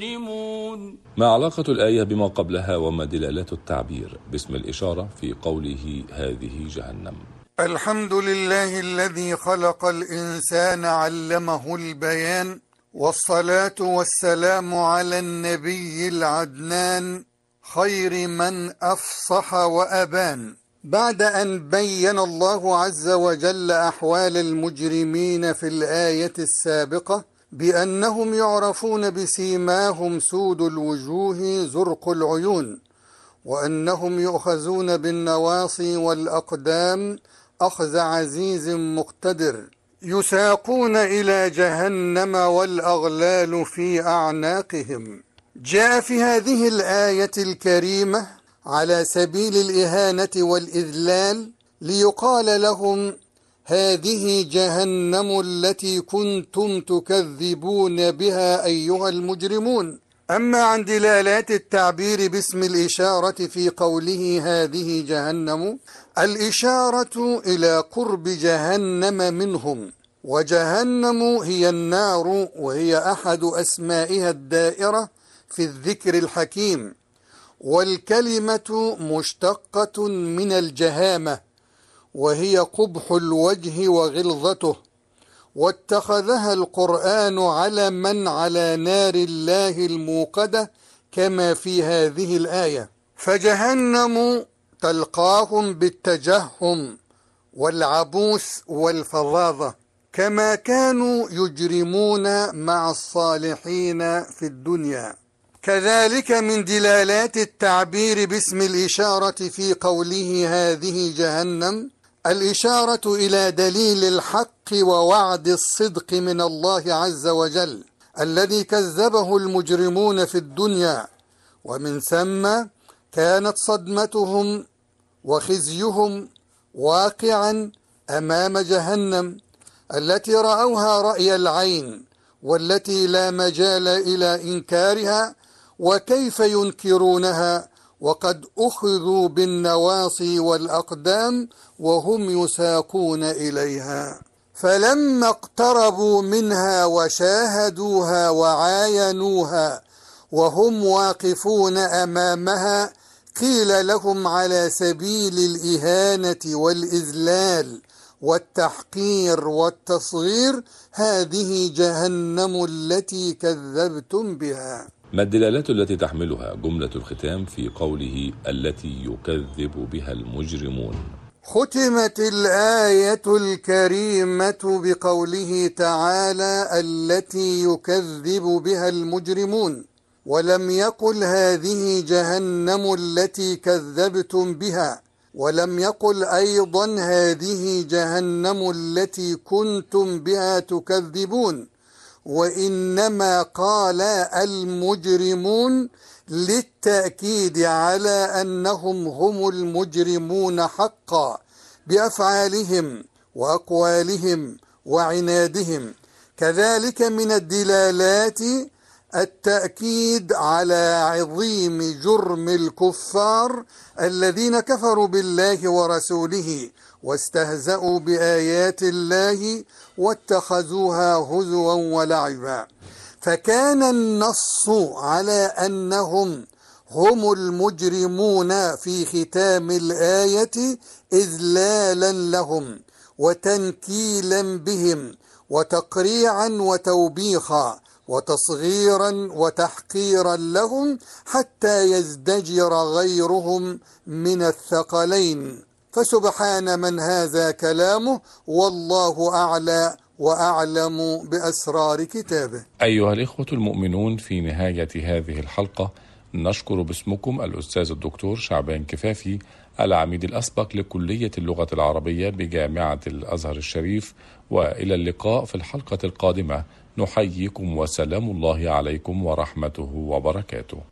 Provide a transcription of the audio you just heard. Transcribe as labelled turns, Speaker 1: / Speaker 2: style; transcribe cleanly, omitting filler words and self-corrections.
Speaker 1: ما علاقة الآية بما قبلها وما دلالات التعبير باسم الإشارة في قوله هذه جهنم؟
Speaker 2: الحمد لله الذي خلق الإنسان علمه البيان، والصلاة والسلام على النبي العدنان خير من أفصح وأبان. بعد أن بين الله عز وجل أحوال المجرمين في الآية السابقة بأنهم يعرفون بسيماهم سود الوجوه زرق العيون، وأنهم يؤخذون بالنواصي والأقدام أخذ عزيز مقتدر، يساقون إلى جهنم والأغلال في أعناقهم. جاء في هذه الآية الكريمة على سبيل الإهانة والإذلال ليقال لهم هذه جهنم التي كنتم تكذبون بها أيها المجرمون. أما عن دلالات التعبير باسم الإشارة في قوله هذه جهنم، الإشارة إلى قرب جهنم منهم، وجهنم هي النار، وهي أحد أسمائها الدائرة في الذكر الحكيم، والكلمة مشتقة من الجهامة، وهي قبح الوجه وغلظته، واتخذها القرآن علما على نار الله الموقدة كما في هذه الآية. فجهنم تلقاهم بالتجهم والعبوس والفظاظة، كما كانوا يجرمون مع الصالحين في الدنيا. كذلك من دلالات التعبير باسم الإشارة في قوله هذه جهنم الإشارة إلى دليل الحق ووعد الصدق من الله عز وجل الذي كذبه المجرمون في الدنيا، ومن ثم كانت صدمتهم وخزيهم واقعا أمام جهنم التي رأوها رأي العين، والتي لا مجال إلى إنكارها، وكيف ينكرونها وقد أخذوا بالنواصي والأقدام وهم يساقون إليها. فلما اقتربوا منها وشاهدوها وعاينوها وهم واقفون أمامها قيل لهم على سبيل الإهانة والإذلال والتحقير والتصغير هذه جهنم التي كذبتم بها.
Speaker 1: ما الدلالات التي تحملها جملة الختام في قوله التي يكذب بها المجرمون؟
Speaker 2: ختمت الآية الكريمة بقوله تعالى التي يكذب بها المجرمون، ولم يقل هذه جهنم التي كذبتم بها، ولم يقل أيضا هذه جهنم التي كنتم بها تكذبون، وإنما قال المجرمون للتأكيد على أنهم هم المجرمون حقا بأفعالهم وأقوالهم وعنادهم. كذلك من الدلالات التأكيد على عظيم جرم الكفار الذين كفروا بالله ورسوله واستهزأوا بآيات الله واتخذوها هزوا ولعبا. فكان النص على أنهم هم المجرمون في ختام الآية إذلالا لهم وتنكيلا بهم وتقريعا وتوبيخا وتصغيرا وتحقيرا لهم حتى يزدجر غيرهم من الثقلين. فسبحان من هذا كلامه، والله أعلى وأعلم بأسرار كتابه.
Speaker 1: أيها الإخوة المؤمنون، في نهاية هذه الحلقة نشكر باسمكم الأستاذ الدكتور شعبان كفافي، العميد الأسبق لكلية اللغة العربية بجامعة الأزهر الشريف، وإلى اللقاء في الحلقة القادمة. نحييكم وسلام الله عليكم ورحمته وبركاته.